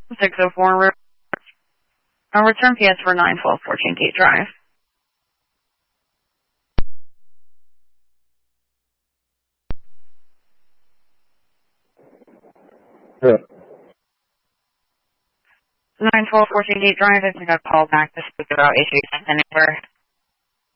604, return PS for 91214 Gate Drive. Yeah. 91214 Gate Drive, I think I called back to speak about issues and anywhere.